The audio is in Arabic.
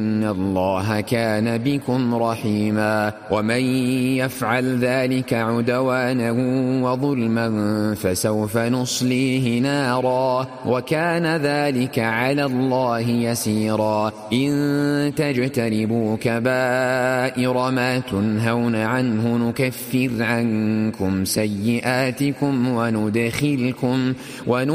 إن الله كان بكم رحيما. ومن يفعل ذلك عدوانا وظلما فسوف نصليه نارا وكان ذلك على الله يسيرا. إن تجتنبوا كبائر ما تنهون عنه نكفر عنكم سيئاتكم وندخلكم